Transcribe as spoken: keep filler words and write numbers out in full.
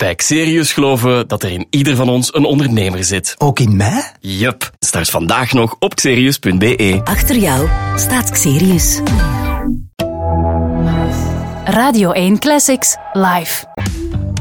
bij Xerius geloven we dat er in ieder van ons een ondernemer zit. Ook in mij? Yup. Start vandaag nog op xerius punt be. Achter jou staat Xerius. Radio één Classics live.